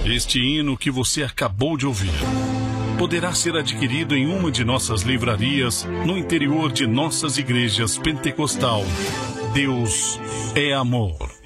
Este hino que você acabou de ouvir poderá ser adquirido em uma de nossas livrarias no interior de nossas igrejas pentecostal. Deus é amor.